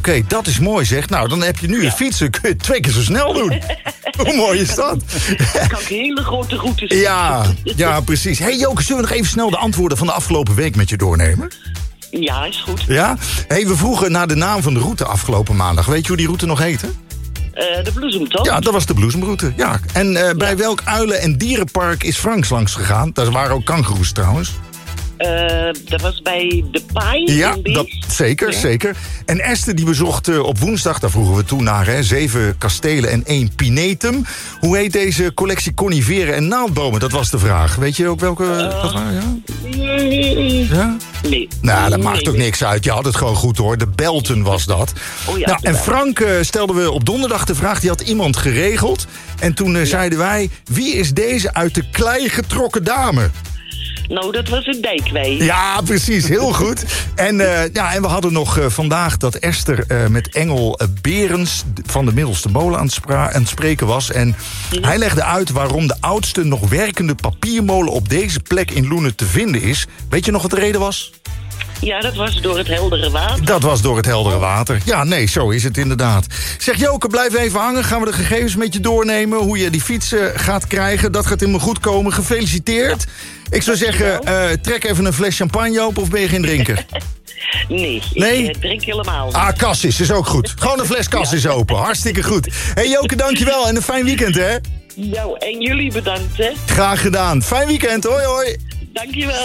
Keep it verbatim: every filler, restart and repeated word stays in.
okay, dat is mooi zeg. Nou, dan heb je nu ja. een fietsen, kun je het twee keer zo snel doen. Hoe mooi is dat? Dan kan ik hele grote routes doen. Ja, ja, precies. Hey Joke, zullen we nog even snel de antwoorden van de afgelopen week met je doornemen? Ja, is goed. Ja? Hey, we vroegen naar de naam van de route afgelopen maandag. Weet je hoe die route nog heette? Uh, de bloesemtocht? Ja, dat was de bloesemroute. Ja. En uh, bij ja. welk uilen- en dierenpark is Franks langs gegaan? Daar waren ook kangoeroes trouwens. Uh, dat was bij de Paai. Ja, dat, zeker, ja. zeker. En Esther die bezocht uh, op woensdag, daar vroegen we toen naar, hè, zeven kastelen en één pinetum. Hoe heet deze collectie coniferen en naaldbomen? Dat was de vraag. Weet je ook welke? Uh, dat waren, ja? Nee. Ja? Nee. Nou, dat nee, maakt ook nee. niks uit. Je had het gewoon goed hoor. De Belten was dat. Oh, ja, nou, en Frank uh, stelden we op donderdag de vraag, die had iemand geregeld. En toen uh, ja. zeiden wij, wie is deze uit de klei getrokken dame? Nou, dat was een dijkwee. Ja, precies. Heel goed. En, uh, ja, en we hadden nog uh, vandaag dat Esther uh, met Engel uh, Berens van de Middelste Molen aan het, spra- aan het spreken was. En ja. hij legde uit waarom de oudste nog werkende papiermolen op deze plek in Loenen te vinden is. Weet je nog wat de reden was? Ja, dat was door het heldere water. Dat was door het heldere water. Ja, nee, zo is het inderdaad. Zeg Joke, blijf even hangen. Gaan we de gegevens met je doornemen. Hoe je die fiets uh, gaat krijgen. Dat gaat helemaal goed komen. Gefeliciteerd. Ja. Ik zou zeggen, uh, trek even een fles champagne open of ben je geen drinker? Nee, nee, ik uh, drink helemaal niet. Ah, Cassis is ook goed. Gewoon een fles Cassis ja. open. Hartstikke goed. Hé hey, Joke, dankjewel en een fijn weekend, hè? Nou, en jullie bedankt, hè? Graag gedaan. Fijn weekend, hoi hoi. Dankjewel.